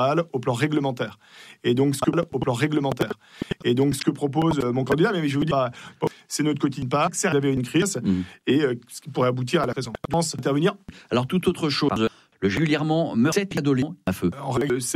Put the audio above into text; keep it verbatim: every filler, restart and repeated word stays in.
au plan réglementaire. Et donc, ce que, au plan réglementaire. Et donc, ce que propose mon candidat, mais je vous dis, c'est notre quotidien pas, c'est d'arriver à une crise mmh. et euh, ce qui pourrait aboutir à la présence. Je pense intervenir. Alors, toute autre chose. Le régulièrement meurt sept adolescents à feu. En règle,